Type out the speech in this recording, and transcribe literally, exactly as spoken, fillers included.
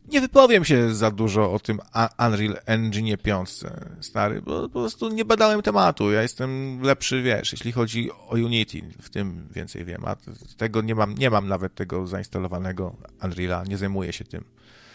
Nie wypowiem się za dużo o tym Unreal Engine pięć, stary, bo po prostu nie badałem tematu. Ja jestem lepszy, wiesz, jeśli chodzi o Unity, w tym więcej wiem. A tego nie mam, nie mam nawet tego zainstalowanego Unreala, nie zajmuję się tym.